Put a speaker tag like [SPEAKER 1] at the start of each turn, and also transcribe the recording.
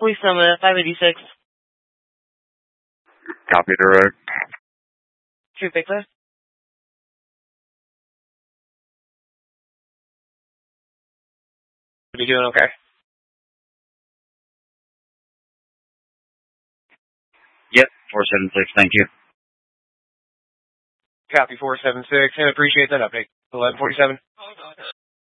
[SPEAKER 1] Police number 586.
[SPEAKER 2] Copy direct.
[SPEAKER 1] True picture. Are you doing okay?
[SPEAKER 2] Yep, 476, thank you.
[SPEAKER 1] Copy 476, and appreciate that update. 1147.